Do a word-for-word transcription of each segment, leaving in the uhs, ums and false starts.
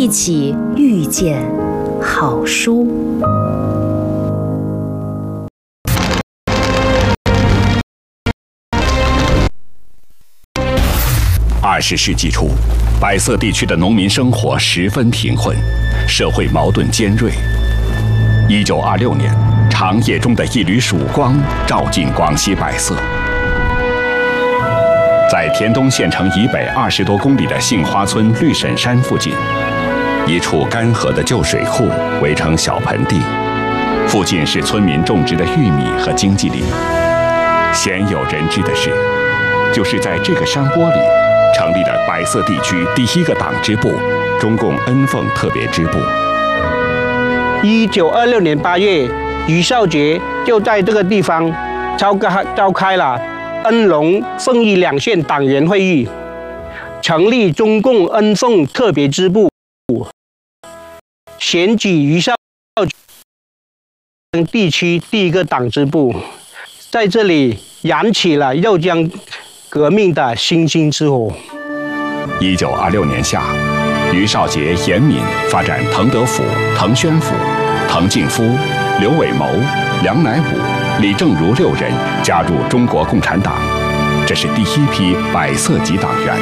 一起遇见好书。 二十世纪初，百色地区的农民生活十分贫困，社会矛盾尖锐。一九二六年，长夜中的一缕曙光照进广西百色。在田东县城以北二十多公里的杏花村绿沈山附近，一处干涸的旧水库围成小盆地，附近是村民种植的玉米和经济林。鲜有人知的是，就是在这个山坡里成立了百色地区第一个党支部——中共恩凤特别支部。 一九二六年八月，余少杰就在这个地方召开召开了恩龙、凤义两县党员会议，成立中共恩凤特别支部，选举余少杰地区第一个党支部，在这里燃起了右江革命的星星之火。 一九二六年夏，余少杰、严敏发展滕德甫、滕宣甫、滕敬夫、刘伟谋、梁乃武、李正如六人加入中国共产党，这是第一批百色籍党员。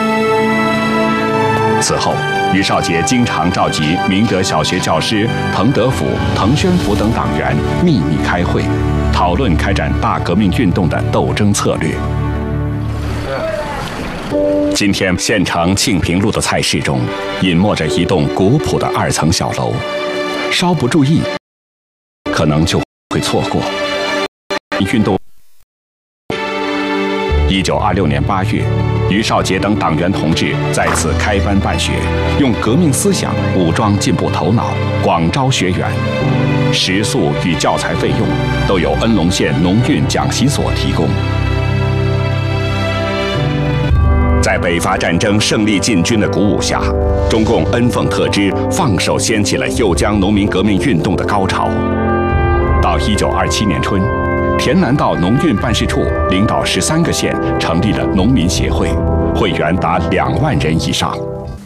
此后，余少杰经常召集明德小学教师滕德甫、滕宣甫等党员秘密开会，讨论开展大革命运动的斗争策略。今天县城庆平路的菜市中，隐没着一栋古朴的二层小楼，稍不注意，可能就会错过运动。一九二六年八月，余少杰等党员同志在此开班办学，用革命思想武装进步头脑，广招学员。食宿与教材费用都由恩龙县农运讲习所提供。在北伐战争胜利进军的鼓舞下，中共恩凤特支放手掀起了右江农民革命运动的高潮。到一九二七年春，田南道农运办事处领导十三个县成立了农民协会，会员达两万人以上。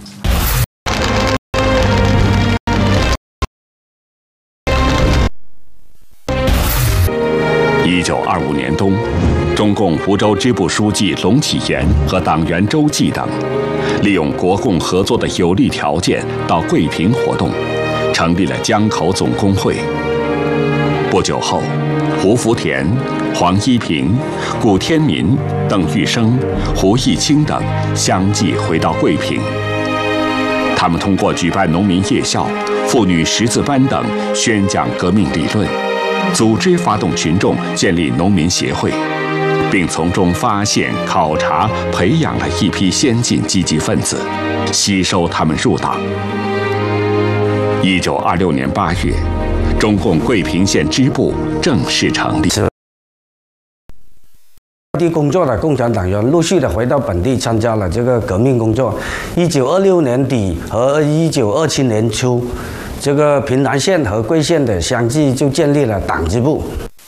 一九二五年冬，中共福州支部书记龙启言和党员周济等，利用国共合作的有利条件到桂平活动，成立了江口总工会。不久后，胡福田、黄一平、顾天民、邓玉生、胡义清等相继回到桂平。他们通过举办农民夜校、妇女识字班等，宣讲革命理论，组织发动群众建立农民协会，并从中发现、考察、培养了一批先进积极分子，吸收他们入党。一九二六年八月，中共桂平县支部正式成立。 地工作的共产党员陆续的回到本地参加了这个革命工作。一九二六年底和一九二七年初，这个平南县和桂县的相继就建立了党支部。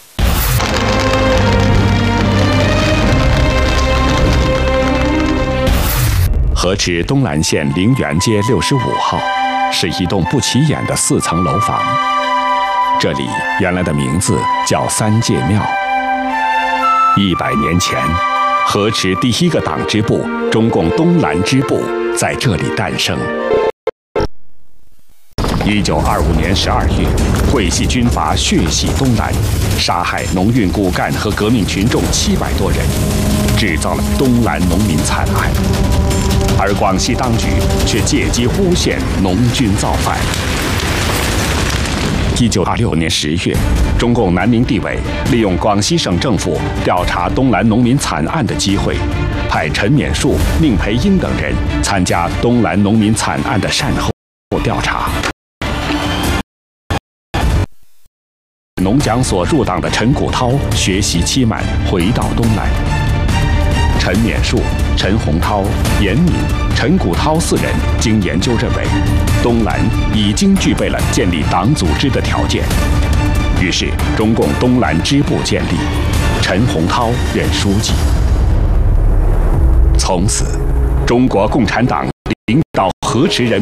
河池东兰县陵园街六十五号是一栋不起眼的四层楼房，这里原来的名字叫三界庙。一百年前，河池第一个党支部——中共东兰支部在这里诞生。一九二五年十二月，桂系军阀血洗东兰，杀害农运骨干和革命群众七百多人，制造了东兰农民惨案。而广西当局却借机诬陷农军造反。一九二六年十月，中共南宁地委利用广西省政府调查东兰农民惨案的机会，派陈勉树、宁培英等人参加东兰农民惨案的善后调查。农讲所入党的陈谷涛学习期满，回到东兰。陈勉树、陈洪涛、严敏、陈谷涛四人经研究认为，东兰已经具备了建立党组织的条件，于是中共东兰支部建立，陈洪涛任书记。从此，中国共产党领导河池人